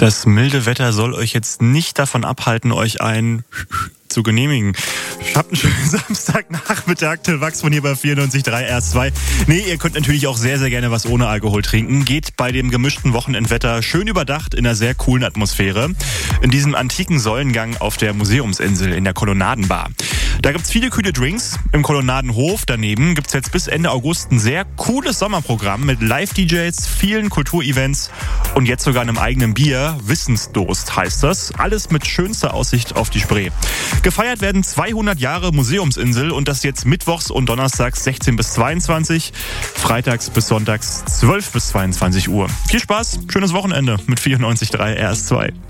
Das milde Wetter soll euch jetzt nicht davon abhalten, euch ein zu genehmigen. Habt einen schönen Samstagnachmittag. Till Wachs von hier bei 94.3 RS2. Nee, ihr könnt natürlich auch sehr, sehr gerne was ohne Alkohol trinken. Geht bei dem gemischten Wochenendwetter schön überdacht in einer sehr coolen Atmosphäre. In diesem antiken Säulengang auf der Museumsinsel in der Kolonnadenbar. Da gibt's viele kühle Drinks. Im Kolonnadenhof daneben gibt's jetzt bis Ende August ein sehr cooles Sommerprogramm mit Live-DJs, vielen Kulturevents und jetzt sogar einem eigenen Bier. Wissensdurst heißt das. Alles mit schönster Aussicht auf die Spree. Gefeiert werden 200 Jahre Museumsinsel und das jetzt mittwochs und donnerstags 16 bis 22, freitags bis sonntags 12 bis 22 Uhr. Viel Spaß, schönes Wochenende mit 94.3 RS2.